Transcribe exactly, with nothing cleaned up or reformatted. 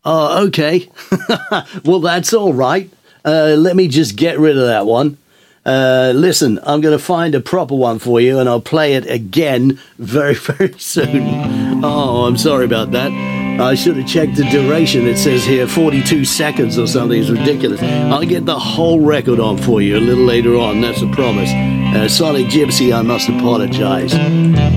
Oh, okay. Well, that's all right. Uh, let me just get rid of that one. Uh, listen, I'm going to find a proper one for you, and I'll play it again very, very soon. Oh, I'm sorry about that. I should have checked the duration. It says here forty-two seconds or something. It's ridiculous. I'll get the whole record on for you a little later on. That's a promise. Uh, Sonic Gypsy, I must apologize.